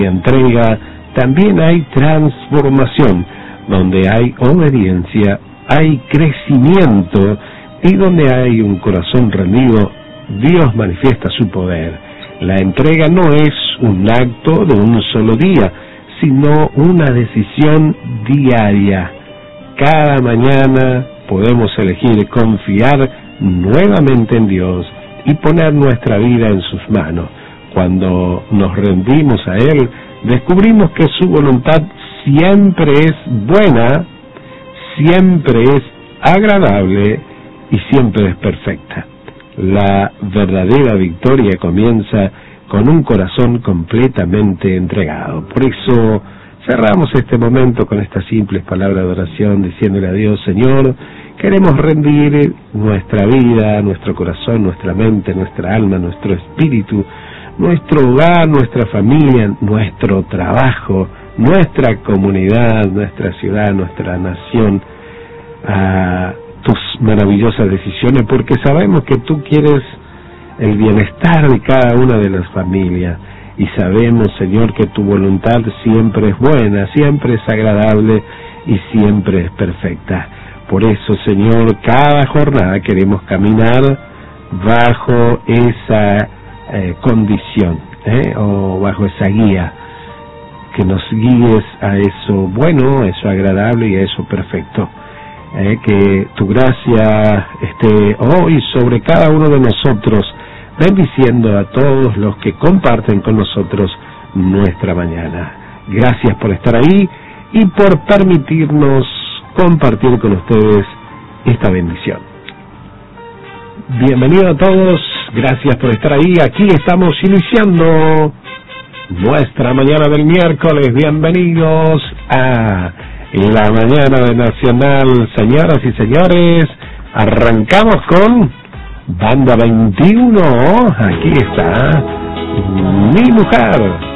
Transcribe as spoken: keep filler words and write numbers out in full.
entrega, también hay transformación. Donde hay obediencia, hay crecimiento, y donde hay un corazón rendido, Dios manifiesta su poder. La entrega no es un acto de un solo día, sino una decisión diaria. Cada mañana podemos elegir confiar nuevamente en Dios y poner nuestra vida en sus manos. Cuando nos rendimos a Él, descubrimos que su voluntad siempre es buena, siempre es agradable y siempre es perfecta. La verdadera victoria comienza con un corazón completamente entregado. Por eso cerramos este momento con estas simples palabras de oración, diciéndole a Dios: Señor, queremos rendir nuestra vida, nuestro corazón, nuestra mente, nuestra alma, nuestro espíritu, nuestro hogar, nuestra familia, nuestro trabajo, nuestra comunidad, nuestra ciudad, nuestra nación, a tus maravillosas decisiones, porque sabemos que tú quieres el bienestar de cada una de las familias, y sabemos, Señor, que tu voluntad siempre es buena, siempre es agradable y siempre es perfecta. Por eso, Señor, cada jornada queremos caminar bajo esa eh, condición, ¿eh? o bajo esa guía, que nos guíes a eso bueno, a eso agradable y a eso perfecto. Eh, que tu gracia esté hoy sobre cada uno de nosotros, bendiciendo a todos los que comparten con nosotros nuestra mañana. Gracias por estar ahí y por permitirnos compartir con ustedes esta bendición. Bienvenidos a todos, gracias por estar ahí. Aquí estamos iniciando nuestra mañana del miércoles. Bienvenidos a la mañana de Nacional, señoras y señores. Arrancamos con Banda veintiuno. Aquí está Mi Mujer.